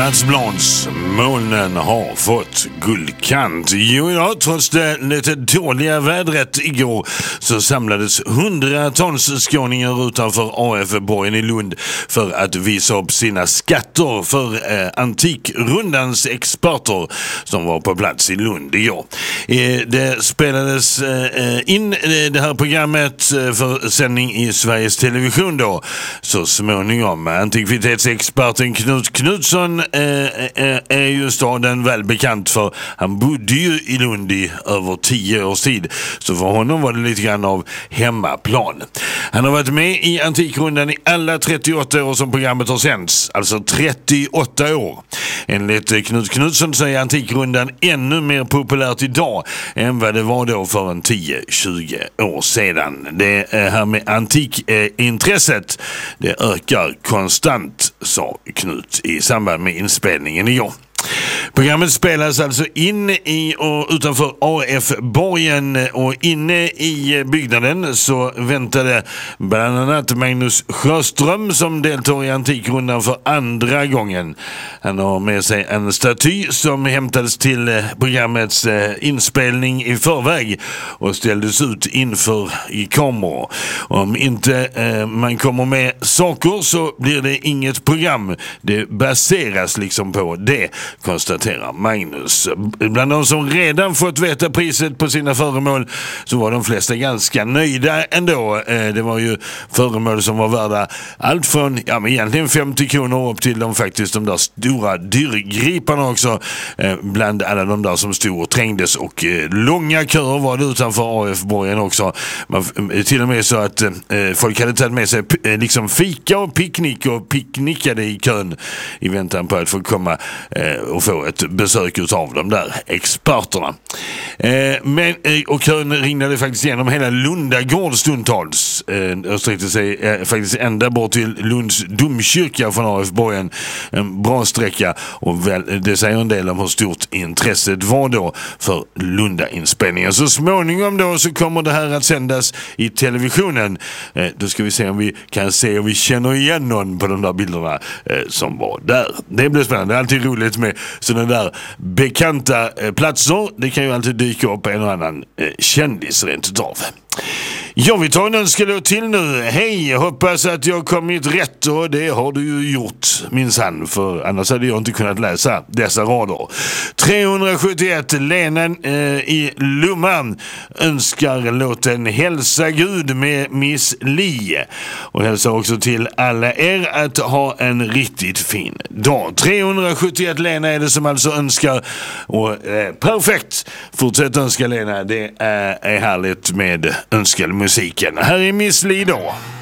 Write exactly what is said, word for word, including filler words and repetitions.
Mats Blans molnen har fått guldkant. Jo, ja, trots det lite dåliga vädret igår så samlades hundratals skåningar utanför A F-borgen i Lund för att visa upp sina skatter för eh, Antikrundans experter som var på plats i Lund igår. Eh, det spelades eh, in eh, det här programmet eh, för sändning i Sveriges Television då, så småningom. Antikvitetsexperten Knut Knutsson eh, är ju staden välbekant för han bodde ju i Lund i över tio års tid, så för honom var det lite grann av hemmaplan. Han har varit med i Antikrundan i alla trettioåtta år som programmet har sänds, alltså trettioåtta år. Enligt Knut Knutsson så är Antikrundan ännu mer populärt idag än vad det var då för en tio till tjugo år sedan. Det här med antikintresset, det ökar konstant, sa Knut i samband med inspelningen igår. Programmet spelas alltså in i och utanför A F-borgen, och inne i byggnaden så väntade bland annat Magnus Sjöström som deltar i Antikrundan för andra gången. Han har med sig en staty som hämtades till programmets inspelning i förväg och ställdes ut inför i kameror. Om inte eh, man kommer med saker så blir det inget program. Det baseras liksom på det, konstaterar Magnus. Bland de som redan fått veta priset på sina föremål så var de flesta ganska nöjda ändå. Det var ju föremål som var värda allt från, ja men egentligen femtio kronor upp till de faktiskt de där stora dyrgriparna också. Bland alla de där som stod och trängdes, och långa köer var det utanför A F-borgen också. Man, till och med så att folk hade tagit med sig liksom fika och picknick och picknickade i kön i väntan på att få komma och få ett besök av de där experterna. Eh, men, och kön ringade faktiskt igenom hela Lundagård stundtals. Eh, och sträckte sig eh, faktiskt ända bort till Lunds domkyrka från A F-borgen. En bra sträcka, och väl, det säger en del om hur stort intresset var då för Lunda-inspelningen. Så småningom då så kommer det här att sändas i televisionen. Eh, då ska vi se om vi kan se om vi känner igen någon på de där bilderna eh, som var där. Det blir spännande. Det är alltid roligt med sådana där bekanta eh, platser. Det kan ju alltid dyka upp en och annan eh, kändis rent utav. Ja, vi tar en önskelåt till nu. Hej, hoppas att jag kommit rätt, och det har du ju gjort minsann, för annars hade jag inte kunnat läsa dessa rader. trehundrasjuttioett Lena eh, i Lumman önskar låten Hälsa Gud med Miss Li, och hälsar också till alla er att ha en riktigt fin dag. trehundrasjuttioett Lena är det som alltså önskar, och eh, perfekt. Fortsätt önska, Lena, det är, är härligt med önskelmusiken. Här är Miss Li då.